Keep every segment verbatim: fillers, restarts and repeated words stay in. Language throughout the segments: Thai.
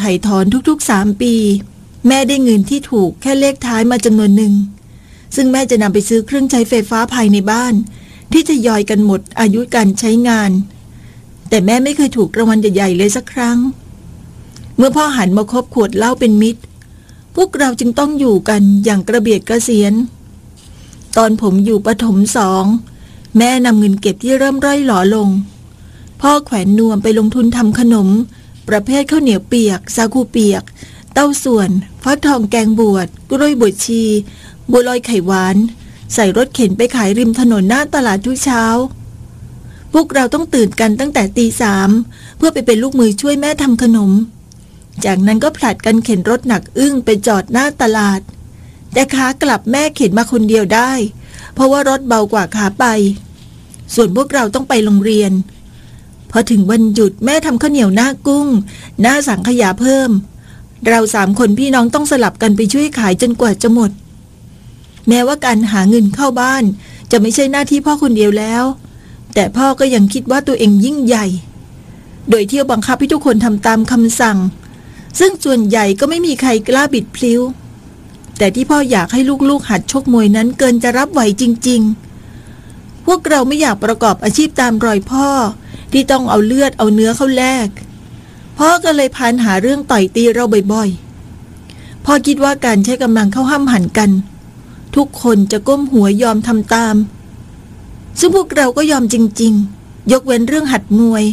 ถ่ายถอนทุกๆสามปีแม่ได้เงินที่ถูกแค่เลขท้ายมาจำนวนหนึ่งซึ่งแม่จะนำไปซื้อเครื่องใช้ไฟฟ้าภายในบ้านที่จะย่อยกันหมดอายุการใช้งานแต่แม่ไม่เคยถูกรางวัลใหญ่ๆเลยสักครั้งเมื่อพ่อหันมาคบขวดเหล้าเป็นมิตรพวกเราจึงต้องอยู่กันอย่างกระเบียดกระเสียนตอนผมอยู่ประถมสองแม่นำเงินเก็บที่เริ่มร่อยหลอลงพ่อแขวนนวมไปลงทุนทำขนมประเภทข้าวเหนียวเปียกสาคูเปียกเต้าส่วนฟักทองแกงบวชกล้วยบวชชีบัวลอยไข่หวานใส่รถเข็นไปขายริมถนนหน้าตลาดทุกเช้าพวกเราต้องตื่นกันตั้งแต่ตีสามเพื่อไปเป็นลูกมือช่วยแม่ทำขนมจากนั้นก็ผลัดกันเข็นรถหนักอึ้งไปจอดหน้าตลาดแต่ขากลับแม่เข็นมาคนเดียวได้เพราะว่ารถเบากว่าขาไปส่วนพวกเราต้องไปโรงเรียนพอถึงวันหยุดแม่ทำข้าวเหนียวหน้ากุ้งหน้าสังขยาเพิ่มเราสามคนพี่น้องต้องสลับกันไปช่วยขายจนกว่าจะหมดแม้ว่าการหาเงินเข้าบ้านจะไม่ใช่หน้าที่พ่อคนเดียวแล้วแต่พ่อก็ยังคิดว่าตัวเองยิ่งใหญ่โดยเที่ยวบังคับให้ทุกคนทำตามคำสั่งซึ่งส่วนใหญ่ก็ไม่มีใครกล้าบิดพลิ้วแต่ที่พ่ออยากให้ลูกๆหัดชกมวยนั้นเกินจะรับไหวจริงๆพวกเราไม่อยากประกอบอาชีพตามรอยพ่อที่ต้องเอาเลือดเอาเนื้อเข้าแลกพ่อก็เลยพานหาเรื่องต่อยตีเราบ่อยๆพ่อคิดว่าการใช้กำลังเข้าห้ามหันกันทุกคนจะก้มหัวยอมทำตามซึ่งพวกเราก็ยอมจริงๆยกเว้นเรื่องหัดมวย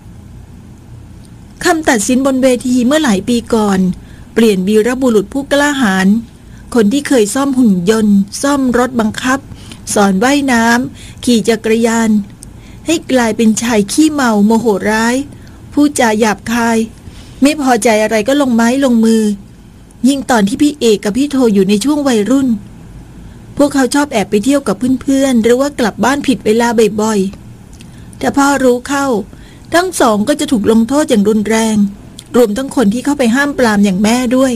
คำตัดสินบนเวทีเมื่อหลายปีก่อนเปลี่ยนวีรบุรุษผู้กล้าหาญคนที่เคยซ่อมหุ่นยนต์ซ่อมรถบังคับสอนว่ายน้ำขี่จักรยานให้กลายเป็นชายขี้เมาโมโหร้ายพูดจาหยาบคายไม่พอใจอะไรก็ลงไม้ลงมือยิ่งตอนที่พี่เอกกับพี่โทอยู่ในช่วงวัยรุ่นพวกเขาชอบแอบไปเที่ยวกับเพื่อนๆหรือว่ากลับบ้านผิดเวลาบ่อยๆแต่พ่อรู้เข้าทั้งสองก็จะถูกลงโทษอย่างรุนแรงรวมทั้งคนที่เข้าไปห้ามปรามอย่างแม่ด้วย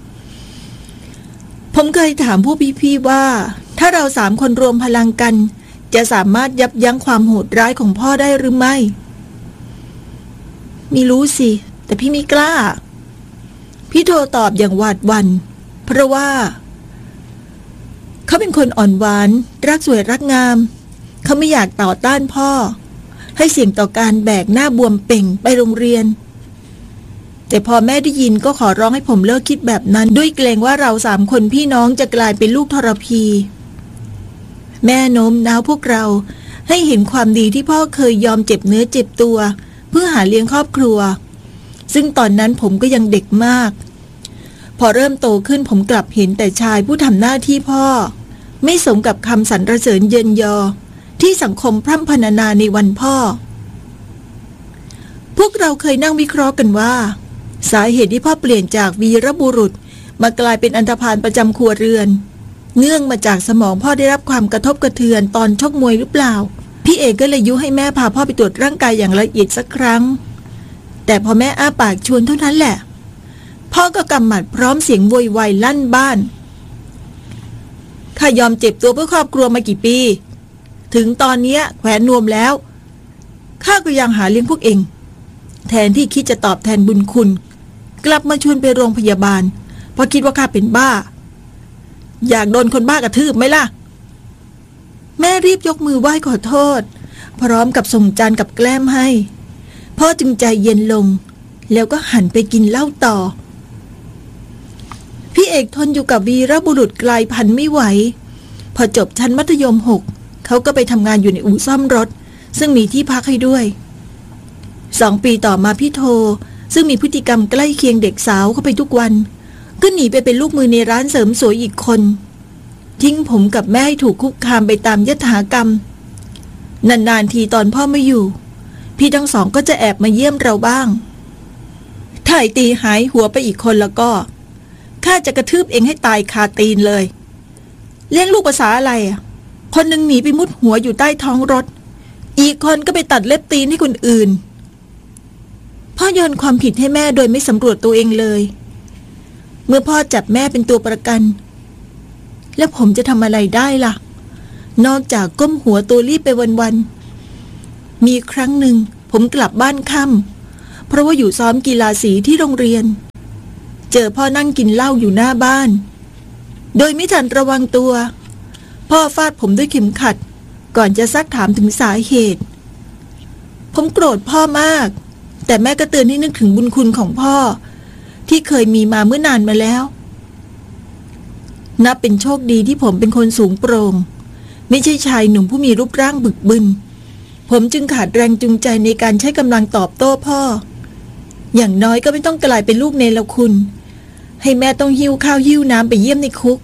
ผมเคยถามพวกพี่ๆว่าถ้าเราสามคนรวมพลังกันจะสามารถยับยั้งความโหดร้ายของพ่อได้หรือไม่ไม่รู้สิแต่พี่ไม่กล้าพี่โทตอบอย่างหวาดหวั่นเพราะว่าเขาเป็นคนอ่อนหวานรักสวยรักงามเขาไม่อยากต่อต้านพ่อให้เสี่ยงต่อการแบกหน้าบวมเป่งไปโรงเรียนแต่พอแม่ได้ยินก็ขอร้องให้ผมเลิกคิดแบบนั้นด้วยเกรงว่าเราสามคนพี่น้องจะกลายเป็นลูกทรพีแม่โน้มน้าวพวกเราให้เห็นความดีที่พ่อเคยยอมเจ็บเนื้อเจ็บตัวเพื่อหาเลี้ยงครอบครัวซึ่งตอนนั้นผมก็ยังเด็กมากพอเริ่มโตขึ้นผมกลับเห็นแต่ชายผู้ทำหน้าที่พ่อไม่สมกับคำสรรเสริญเยินยอที่สังคมพร่ำพรรณนาในวันพ่อพวกเราเคยนั่งวิเคราะห์กันว่าสาเหตุที่พ่อเปลี่ยนจากวีรบุรุษมากลายเป็นอันธพาลประจำครัวเรือนเนื่องมาจากสมองพ่อได้รับความกระทบกระเทือนตอนชกมวยหรือเปล่าพี่เอกก็เลยยุให้แม่พาพ่อไปตรวจร่างกายอย่างละเอียดสักครั้งแต่พอแม่อ้าปากชวนเท่านั้นแหละพ่อก็กำหมัดพร้อมเสียงโวยวายลั่นบ้านข้ายอมเจ็บตัวเพื่อครอบครัวมากี่ปีถึงตอนนี้แขวนนวมแล้วข้าก็ยังหาเลี้ยงพวกเองแทนที่คิดจะตอบแทนบุญคุณกลับมาชวนไปโรงพยาบาลเพราะคิดว่าข้าเป็นบ้าอยากโดนคนบ้ากระทืบไหมล่ะแม่รีบยกมือไหว้ขอโทษพร้อมกับส่งจานกับแกล้มให้พ่อจึงใจเย็นลงแล้วก็หันไปกินเหล้าต่อพี่เอกทนอยู่กับวีรบุรุษกลายพันธุ์ไม่ไหวพอจบชั้นมัธยมหกเขาก็ไปทำงานอยู่ในอู่ซ่อมรถซึ่งมีที่พักให้ด้วยสองปีต่อมาพี่โทซึ่งมีพฤติกรรมใกล้เคียงเด็กสาวเข้าไปทุกวันก็หนีไปเป็นลูกมือในร้านเสริมสวยอีกคนทิ้งผมกับแม่ให้ถูกคุกคามไปตามยถากรรมนานๆทีตอนพ่อไม่อยู่พี่ทั้งสองก็จะแอบมาเยี่ยมเราบ้างถ้าไอ้ตีหายหัวไปอีกคนแล้วก็ข้าจะกระทืบเองให้ตายคาตีนเลยเลี้ยงลูกภาษาอะไรอ่ะคนหนึ่งหนีไปมุดหัวอยู่ใต้ท้องรถอีกคนก็ไปตัดเล็บตีนให้คนอื่นพ่อโยนความผิดให้แม่โดยไม่สำรวจตัวเองเลยเมื่อพ่อจับแม่เป็นตัวประกันแล้วผมจะทำอะไรได้ล่ะนอกจากก้มหัวตัวรีบไปวันๆมีครั้งหนึ่งผมกลับบ้านค่ำเพราะว่าอยู่ซ้อมกีฬาสีที่โรงเรียนเจอพ่อนั่งกินเหล้าอยู่หน้าบ้านโดยไม่ทันระวังตัวพ่อฟาดผมด้วยเข็มขัดก่อนจะซักถามถึงสาเหตุผมโกรธพ่อมากแต่แม่ก็เตือนให้นึกถึงบุญคุณของพ่อที่เคยมีมาเมื่อนานมาแล้วนับเป็นโชคดีที่ผมเป็นคนสูงโปร่งไม่ใช่ชายหนุ่มผู้มีรูปร่างบึกบึนผมจึงขาดแรงจูงใจในการใช้กำลังตอบโต้พ่ออย่างน้อยก็ไม่ต้องกลายเป็นลูกเนรคุณให้แม่ต้องหิ้วข้าวหิ้วน้ำไปเยี่ยมในคุก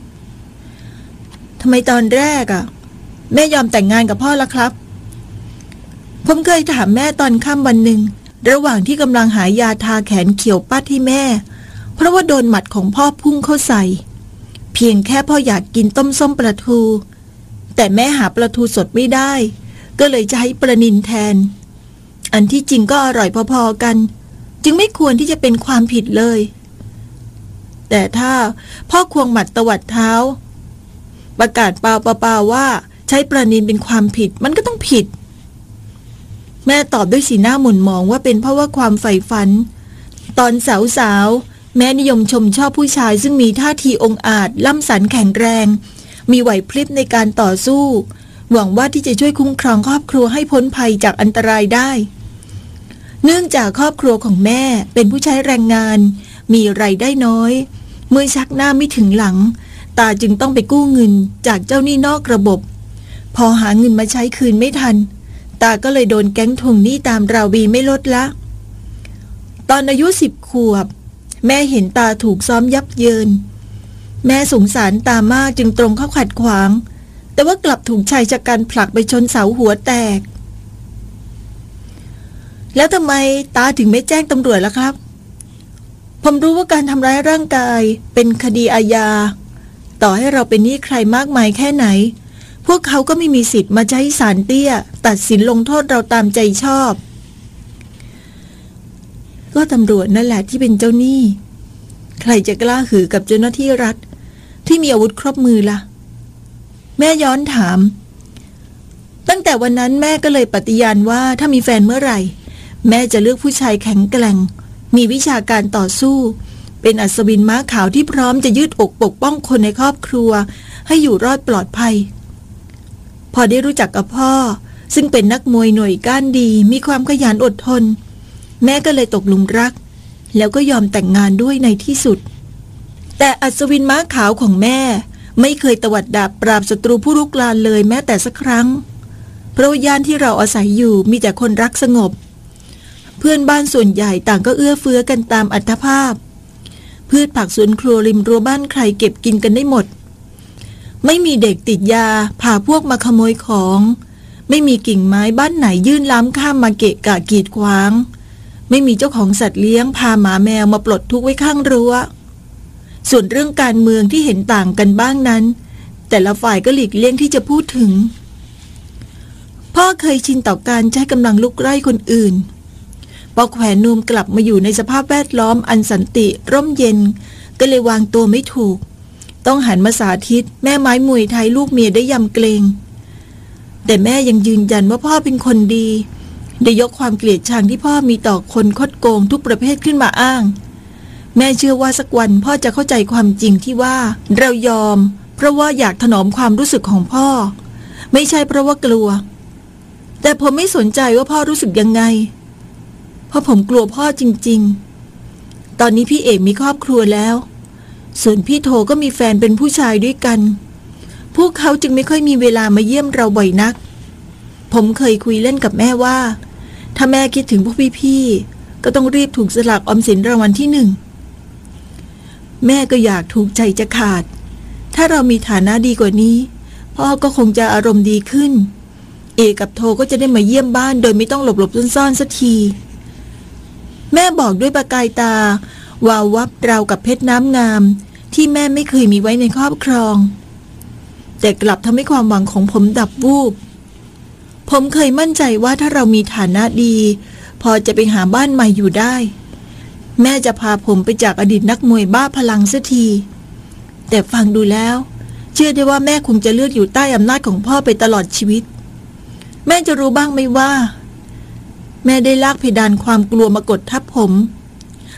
ทำไมตอนแรกอ่ะแม่ยอมแต่งงานกับพ่อละครับผมเคยถามแม่ตอนค่ำวันหนึ่งระหว่างที่กำลังหายาทาแขนเขียวปัดให้แม่เพราะว่าโดนหมัดของพ่อพุ่งเข้าใส่เพียงแค่พ่ออยากกินต้มส้มปลาทูแต่แม่หาปลาทูสดไม่ได้ก็เลยจะให้ปลานิลแทนอันที่จริงก็อร่อยพอๆกันจึงไม่ควรที่จะเป็นความผิดเลยแต่ถ้าพ่อควงหมัดตวัดเท้าประกาศเปล่าๆว่าใช้ปลานิลเป็นความผิดมันก็ต้องผิดแม่ตอบด้วยสีหน้าหม่นหมองว่าเป็นเพราะว่าความใฝ่ฝันตอนสาวๆแม่นิยมชมชอบผู้ชายซึ่งมีท่าทีองอาจล่ำสันแข็งแรงมีไหวพริบในการต่อสู้หวังว่าที่จะช่วยคุ้มครองครอบครัวให้พ้นภัยจากอันตรายได้เนื่องจากครอบครัวของแม่เป็นผู้ใช้แรงงานมีรายได้น้อยเมื่อชักหน้าไม่ถึงหลังตาจึงต้องไปกู้เงินจากเจ้าหนี้นอกระบบพอหาเงินมาใช้คืนไม่ทันตาก็เลยโดนแก๊งทวงหนี้ตามราวีไม่ลดละตอนอายุสิบขวบแม่เห็นตาถูกซ้อมยับเยินแม่สงสารตามากจึงตรงเข้าขัดขวางแต่ว่ากลับถูกชายชะกันผลักไปชนเสาหัวแตกแล้วทำไมตาถึงไม่แจ้งตำรวจล่ะครับผมรู้ว่าการทำร้ายร่างกายเป็นคดีอาญาต่อให้เราเป็นหนี้ใครมากมายแค่ไหนพวกเขาก็ไม่มีสิทธิ์มาใช้ศาลเตี้ยตัดสินลงโทษเราตามใจชอบก็ตำรวจนั่นแหละที่เป็นเจ้าหนี้ใครจะกล้าหือกับเจ้าหน้าที่รัฐที่มีอาวุธครบมือล่ะแม่ย้อนถามตั้งแต่วันนั้นแม่ก็เลยปฏิญาณว่าถ้ามีแฟนเมื่อไหร่แม่จะเลือกผู้ชายแข็งแกร่งมีวิชาการต่อสู้เป็นอัศวินม้าขาวที่พร้อมจะยืดอกปกป้องคนในครอบครัวให้อยู่รอดปลอดภัยพอได้รู้จักกับพ่อซึ่งเป็นนักมวยหน่วยก้านดีมีความขยันอดทนแม่ก็เลยตกหลุมรักแล้วก็ยอมแต่งงานด้วยในที่สุดแต่อัศวินม้าขาวของแม่ไม่เคยตวัดดาบปราบศัตรูผู้รุกรานเลยแม้แต่สักครั้งเพราะย่านที่เราอาศัยอยู่มีแต่คนรักสงบเพื่อนบ้านส่วนใหญ่ต่างก็เอื้อเฟื้อกันตามอัตภาพพืชผักสวนครัวริมรั้วบ้านใครเก็บกินกันได้หมดไม่มีเด็กติดยาพาพวกมาขโมยของไม่มีกิ่งไม้บ้านไหนยื่นล้ำข้ามมาเกะกะกีดขวางไม่มีเจ้าของสัตว์เลี้ยงพาหมาแมวมาปลดทุกข์ไว้ข้างรั้วส่วนเรื่องการเมืองที่เห็นต่างกันบ้างนั้นแต่ละฝ่ายก็หลีกเลี่ยงที่จะพูดถึงพ่อเคยชินต่อการใช้กำลังลุกไล่คนอื่นพอแขวนนวมกลับมาอยู่ในสภาพแวดล้อมอันสันติร่มเย็นก็เลยวางตัวไม่ถูกต้องหันมาสาธิตแม่ไม้มวยไทยลูกเมียได้ยำเกรงแต่แม่ยังยืนยันว่าพ่อเป็นคนดีได้ยกความเกลียดชังที่พ่อมีต่อคนคดโกงทุกประเภทขึ้นมาอ้างแม่เชื่อว่าสักวันพ่อจะเข้าใจความจริงที่ว่าเรายอมเพราะว่าอยากถนอมความรู้สึกของพ่อไม่ใช่เพราะว่ากลัวแต่ผมไม่สนใจว่าพ่อรู้สึกยังไงเพราะผมกลัวพ่อจริงๆตอนนี้พี่เอกมีครอบครัวแล้วส่วนพี่โทก็มีแฟนเป็นผู้ชายด้วยกันพวกเขาจึงไม่ค่อยมีเวลามาเยี่ยมเราบ่อยนักผมเคยคุยเล่นกับแม่ว่าถ้าแม่คิดถึงพวกพี่ๆก็ต้องรีบถูกสลากออมสินรางวัลที่หนึ่งแม่ก็อยากถูกใจจะขาดถ้าเรามีฐานะดีกว่านี้พ่อก็คงจะอารมณ์ดีขึ้นเอกกับโทก็จะได้มาเยี่ยมบ้านโดยไม่ต้องหลบๆซ่อนๆสักทีแม่บอกด้วยประกายตาวาววับราวกับเพชรน้ำงามที่แม่ไม่เคยมีไว้ในครอบครองแต่กลับทำให้ความหวังของผมดับวูบผมเคยมั่นใจว่าถ้าเรามีฐานะดีพอจะไปหาบ้านใหม่อยู่ได้แม่จะพาผมไปจากอดีตนักมวยบ้าพลังสักทีแต่ฟังดูแล้วเชื่อได้ว่าแม่คงจะเลือกอยู่ใต้อำนาจของพ่อไปตลอดชีวิตแม่จะรู้บ้างไหมว่าแม่ได้ลากเพดานความกลัวมากดทับผม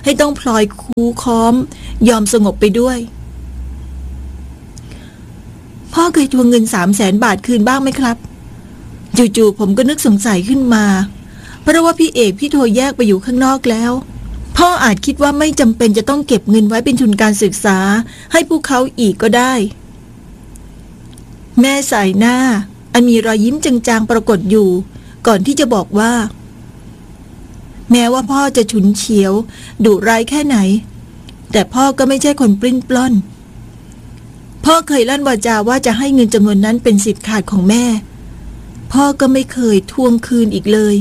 ให้ต้องพลอยคูค้อมยอมสงบไปด้วยพ่อเคยทวงเงินสามแสนบาทคืนบ้างไหมครับจู่ๆผมก็นึกสงสัยขึ้นมาเพราะว่าพี่เอกพี่โทแยกไปอยู่ข้างนอกแล้วพ่ออาจคิดว่าไม่จำเป็นจะต้องเก็บเงินไว้เป็นทุนการศึกษาให้พวกเขาอีกก็ได้แม่สายหน้าอันมีรอยยิ้มจางๆปรากฏอยู่ก่อนที่จะบอกว่าแม้ว่าพ่อจะฉุนเฉียวดุร้ายแค่ไหนแต่พ่อก็ไม่ใช่คนปลิ้นปล้อนพ่อเคยลั่นวาจาว่าจะให้เงินจำนวนนั้นเป็นสิทธิ์ขาดของแม่พ่อก็ไม่เคยทวงคืนอีกเลย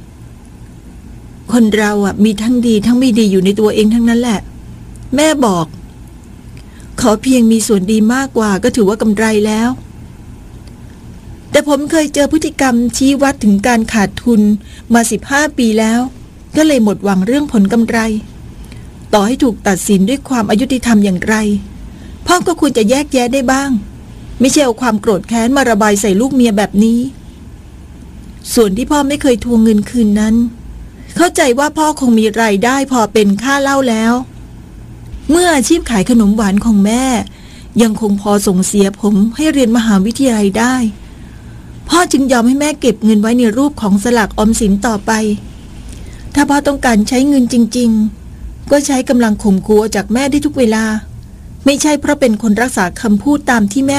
คนเราอ่ะมีทั้งดีทั้งไม่ดีอยู่ในตัวเองทั้งนั้นแหละแม่บอกขอเพียงมีส่วนดีมากกว่าก็ถือว่ากำไรแล้วแต่ผมเคยเจอพฤติกรรมชี้วัดถึงการขาดทุนมาสิบห้าปีแล้วก็เลยหมดหวังเรื่องผลกำไรต่อให้ถูกตัดสินด้วยความอายุติธรรมอย่างไรพ่อก็ควรจะแยกแยะได้บ้างไม่ใช่เอาความโกรธแค้นมาระบายใส่ลูกเมียแบบนี้ส่วนที่พ่อไม่เคยทวงเงินคืนนั้นเข้าใจว่าพ่อคงมีรายได้พอเป็นค่าเหล้าแล้วเมื่ออาชีพขายขนมหวานของแม่ยังคงพอส่งเสียผมให้เรียนมหาวิทยาลัยได้พ่อจึงยอมให้แม่เก็บเงินไว้ในรูปของสลากออมสินต่อไปถ้าพ่อต้องการใช้เงินจริงๆก็ใช้กำลังข่มขู่จากแม่ได้ทุกเวลาไม่ใช่เพราะเป็นคนรักษาคำพูดตามที่แม่